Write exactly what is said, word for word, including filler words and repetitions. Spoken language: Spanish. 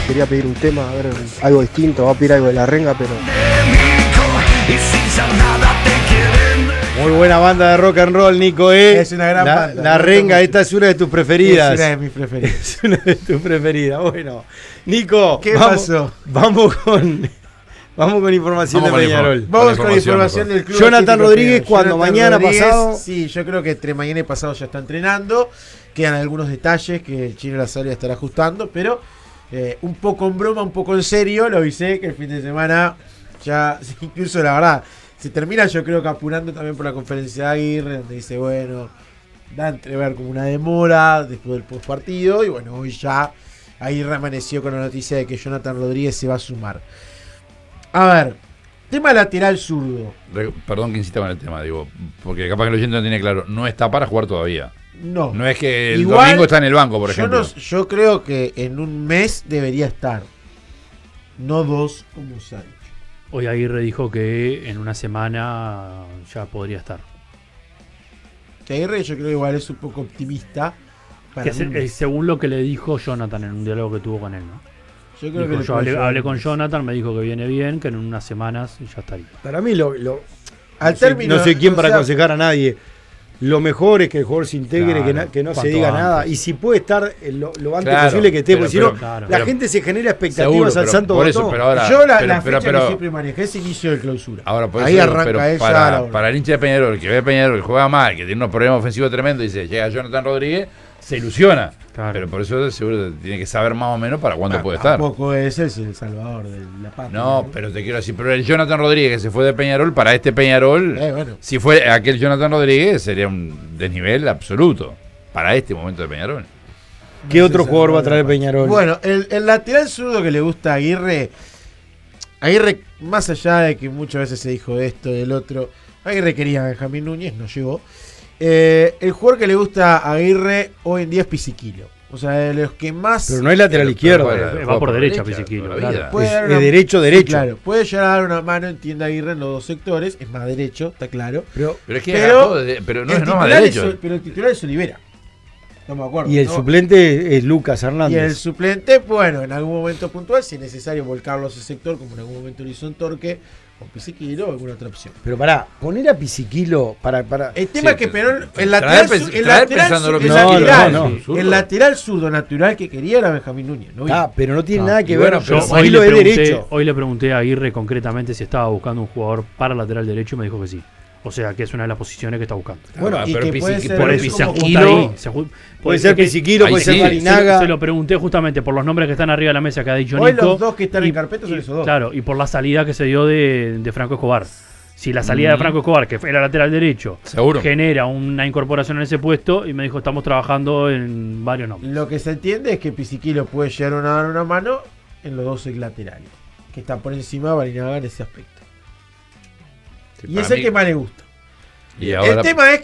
quería pedir un tema, a ver, algo distinto, va a pedir algo de La Renga, pero... Muy buena banda de rock and roll, Nico, ¿eh? Es una gran la, banda. La Renga, esta es una de tus preferidas. Es una de mis preferidas. Es una de tus preferidas. Bueno, Nico, ¿qué vamos, pasó? Vamos con, vamos con información vamos de con Peñarol. info. Vamos con información, información del club. Jonathan Rodríguez, cuando Jonathan mañana Rodríguez, pasado. Sí, yo creo que entre mañana y pasado ya está entrenando. Quedan algunos detalles que el Chino Lazario estará ajustando, pero eh, un poco en broma, un poco en serio. Lo avisé que el fin de semana ya, incluso la verdad, se termina yo creo que apurando también por la conferencia de Aguirre, donde dice, bueno, da a entrever como una demora después del postpartido. Y bueno, hoy ya Aguirre amaneció con la noticia de que Jonathan Rodríguez se va a sumar. A ver, tema lateral zurdo. Re- Perdón que insista con el tema, digo, porque capaz que el oyente no tiene claro. No está para jugar todavía. No. No es que el Igual, domingo está en el banco, por yo ejemplo. no- yo creo que en un mes debería estar. No dos, como se ha dicho. Hoy Aguirre dijo que en una semana ya podría estar. Que Aguirre yo creo que igual es un poco optimista. Para Que es, un eh, mes. según lo que le dijo Jonathan en un diálogo que tuvo con él, ¿no? Yo creo Dijo, que le yo puede hablé, llevar hablé un con mes. Jonathan, me dijo que viene bien, que en unas semanas ya estaría. Para mí, lo, lo, Al no, soy, término, no soy quien o para sea, aconsejar a nadie. Lo mejor es que el jugador se integre, Claro, que, na- que no se cuanto diga antes. nada. Y si puede estar eh, lo, lo antes Claro, posible que esté, pero- porque si pero- no, claro. la pero- gente se genera expectativas Seguro, al pero santo por eso, botón. pero ahora, yo la, pero- la pero- fecha pero- que siempre manejé es inicio de clausura. Ahora, por Ahí eso, arranca pero él ya a la para, hora. para el hincha de Peñarol, que ve a Peñarol que juega mal, que tiene unos problemas ofensivos tremendos, y dice, llega Jonathan Rodríguez, se ilusiona. Claro. Pero por eso seguro tiene que saber más o menos para cuándo Ah, puede estar. Tampoco es el, el salvador de la patria. No, pero te quiero decir, pero el Jonathan Rodríguez que se fue de Peñarol, para este Peñarol, Eh, bueno. si fue aquel Jonathan Rodríguez, sería un desnivel absoluto para este momento de Peñarol. ¿Qué No otro sé, jugador va a Salvador traer de la Peñarol? Bueno, el, el lateral zurdo que le gusta a Aguirre, Aguirre, más allá de que muchas veces se dijo de esto, del otro, Aguirre quería a Benjamín Núñez, no llegó. Eh, el jugador que le gusta a Aguirre hoy en día es Pisiquilo. O sea, de los que más... Pero no es lateral Pero- izquierdo. pero es, juega- va juega por derecha, derecha, Pisiquilo, toda la claro. vida. Puede dar es una- derecho, Sí, derecho. claro, puede llegar a dar una mano, entiende Aguirre, en los dos sectores. Es más derecho, está claro. Pero, Pero es que Pero agarró de- pero no El es no más titular es derecho. Sol- pero el titular es Olivera. No me acuerdo. y el ¿no? suplente es Lucas Y Hernández. el suplente, bueno, en algún momento puntual, si es necesario volcarlo a ese sector, como en algún momento lo hizo en Torque, con Pisiquilo o alguna otra opción. Pero pará, poner a Pisiquilo para... para El tema Sí, es que pero- Perón, el traer lateral, pens- su- el traer lateral, pensando su- lo que el no, lateral, no, no. el lateral zurdo natural que quería era Benjamín Núñez. ¿no? Ah, pero no tiene Ah, nada que y ver. bueno, Yo pero hoy Pisiquilo le, es pregunté, derecho. hoy le pregunté a Aguirre concretamente si estaba buscando un jugador para lateral derecho y me dijo que sí. O sea, que es una de las posiciones que está buscando. Bueno, Ah, y pero que puede Pisiqui- ser por Por eso eso como se Pisiquilo- ajusta ahí. se aju- Puede es ser que Pisiquilo, ahí puede sí. ser Se- Se, Marinaga. se lo pregunté justamente por los nombres que están arriba de la mesa que ha dicho Hoy Nico. los dos que están y- en carpeta son y- esos dos. Claro, y por la salida que se dio de, de Franco Escobar. Si la salida de Mm. Franco Escobar, que era lateral derecho, Seguro. genera una incorporación en ese puesto, y me dijo, estamos trabajando en varios nombres. Lo que se entiende es que Pisiquilo puede llegar a dar una mano en los dos laterales, que está por encima de Barinaga en ese aspecto. Sí, Y para es el mí- que más le gusta. Y ahora, el tema es